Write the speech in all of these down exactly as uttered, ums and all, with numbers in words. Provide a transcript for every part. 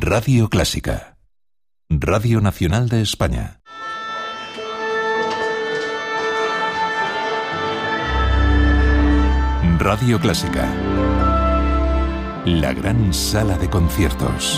Radio Clásica, Radio Nacional de España. Radio Clásica, la gran sala de conciertos.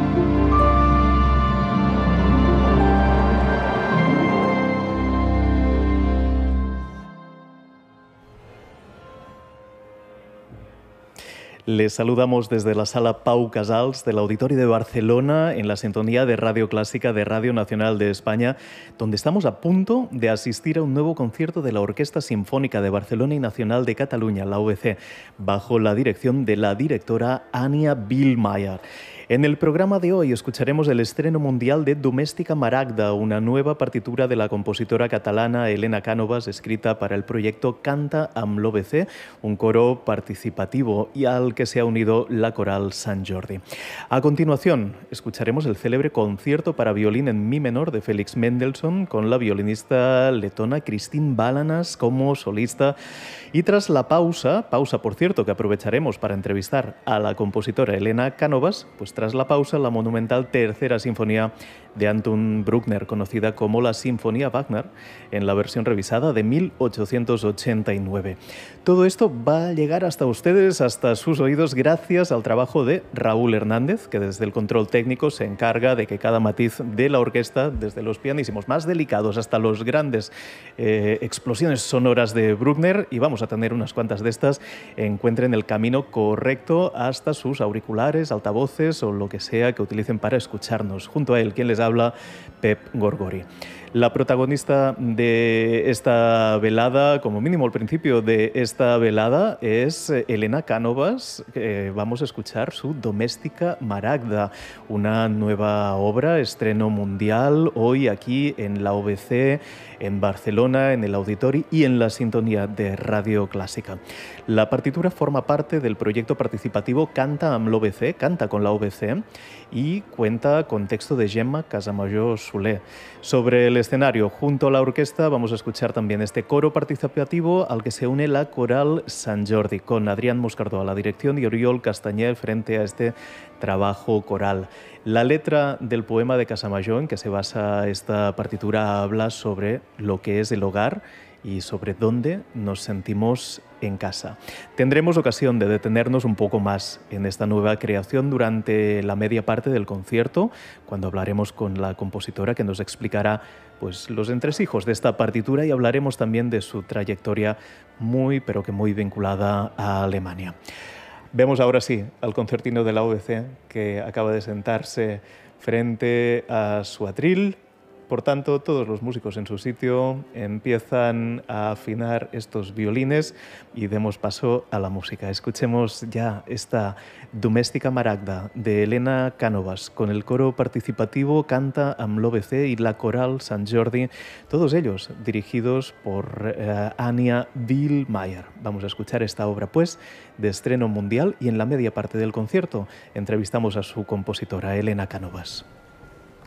Les saludamos desde la sala Pau Casals del Auditorio de Barcelona en la sintonía de Radio Clásica de Radio Nacional de España, donde estamos a punto de asistir a un nuevo concierto de la Orquesta Sinfónica de Barcelona y Nacional de Cataluña, la O B C, bajo la dirección de la directora Ania Bihlmeier. En el programa de hoy escucharemos el estreno mundial de Domèstica Maragda, una nueva partitura de la compositora catalana Elena Cánovas, escrita para el proyecto Canta amb l'O B C, un coro participativo y al que se ha unido la coral Sant Jordi. A continuación, escucharemos el célebre concierto para violín en mi menor de Félix Mendelssohn, con la violinista letona Kristín Balanas como solista. Y tras la pausa, pausa por cierto que aprovecharemos para entrevistar a la compositora Elena Cánovas, pues tras la pausa, la monumental tercera sinfonía de Anton Bruckner, conocida como la Sinfonía Wagner, en la versión revisada de mil ochocientos ochenta y nueve. Todo esto va a llegar hasta ustedes, hasta sus oídos, gracias al trabajo de Raúl Hernández, que desde el control técnico se encarga de que cada matiz de la orquesta, desde los pianísimos más delicados hasta los grandes eh, explosiones sonoras de Bruckner, y vamos a tener unas cuantas de estas, encuentren el camino correcto hasta sus auriculares, altavoces o lo que sea que utilicen para escucharnos. Junto a él, quien les habla, Pep Gorgori. La protagonista de esta velada, como mínimo al principio de esta velada, es Elena Cánovas. Eh, vamos a escuchar su Domèstica Maragda, una nueva obra, estreno mundial, hoy aquí en la O B C, en Barcelona, en el Auditori y en la sintonía de Radio Clásica. La partitura forma parte del proyecto participativo Canta amb l'O B C, Canta con la O B C, y cuenta con texto de Gemma Casamajó Soler. Sobre el escenario, junto a la orquesta, vamos a escuchar también este coro participativo al que se une la coral Sant Jordi, con Adrián Moscardó a la dirección y Oriol Castañer frente a este trabajo coral. La letra del poema de Casamajó en que se basa esta partitura habla sobre lo que es el hogar y sobre dónde nos sentimos en casa. Tendremos ocasión de detenernos un poco más en esta nueva creación durante la media parte del concierto, cuando hablaremos con la compositora que nos explicará pues, los entresijos de esta partitura y hablaremos también de su trayectoria muy, pero que muy vinculada a Alemania. Vemos ahora sí al concertino de la O B C que acaba de sentarse frente a su atril. Por tanto, todos los músicos en su sitio empiezan a afinar estos violines y demos paso a la música. Escuchemos ya esta Domèstica Maragda de Elena Cánovas con el coro participativo Canta amb l'O B C y la coral Sant Jordi, todos ellos dirigidos por eh, Ania Bihlmeier. Vamos a escuchar esta obra, pues, de estreno mundial, y en la media parte del concierto entrevistamos a su compositora, Elena Cánovas.